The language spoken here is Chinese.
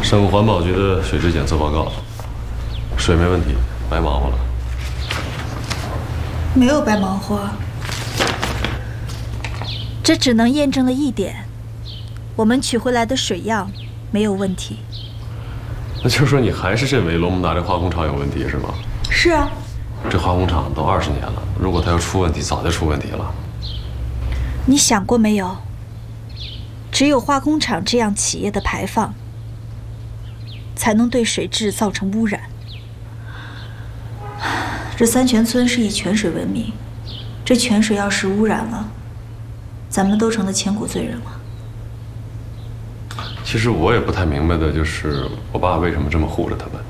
省环保局的水质检测报告，水没问题，白忙活了。 没有白忙活， 这只能验证了一点，我们取回来的水样没有问题。 那就是说你还是认为龙门达这化工厂有问题是吗？ 是啊。 这化工厂都20年了，如果它要出问题，早就出问题了。 你想过没有？只有化工厂这样企业的排放，才能对水质造成污染。 这三泉村是以泉水闻名，这泉水要是污染了，咱们都成了千古罪人了。 其实我也不太明白的就是，我爸为什么这么护着他们。